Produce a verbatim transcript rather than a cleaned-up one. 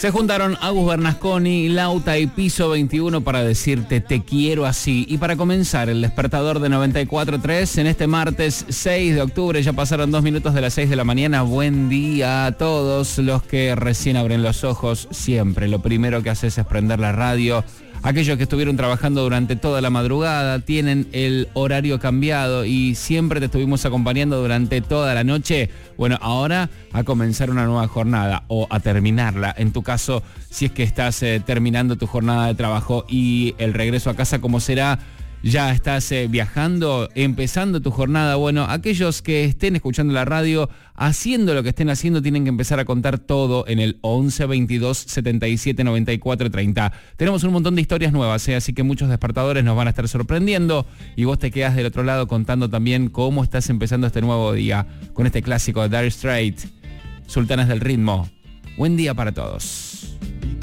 Se juntaron Agus Bernasconi, Lauta y Piso veintiuno para decirte te quiero así. Y para comenzar el despertador de noventa y cuatro punto tres en este martes seis de octubre, ya pasaron dos minutos de las seis de la mañana. Buen día a todos los que recién abren los ojos. Siempre lo primero que haces es prender la radio. Aquellos que estuvieron trabajando durante toda la madrugada tienen el horario cambiado y siempre te estuvimos acompañando durante toda la noche. Bueno, ahora a comenzar una nueva jornada o a terminarla. En tu caso, si es que estás eh, terminando tu jornada de trabajo y el regreso a casa, ¿cómo será? Ya estás eh, viajando, empezando tu jornada. Bueno, aquellos que estén escuchando la radio, haciendo lo que estén haciendo, tienen que empezar a contar todo en el once, veintidós, setenta y siete, noventa y cuatro, treinta. Tenemos un montón de historias nuevas, ¿eh? Así que muchos despertadores nos van a estar sorprendiendo y vos te quedás del otro lado contando también cómo estás empezando este nuevo día con este clásico de Dire Straits, Sultanes del Ritmo. Buen día para todos.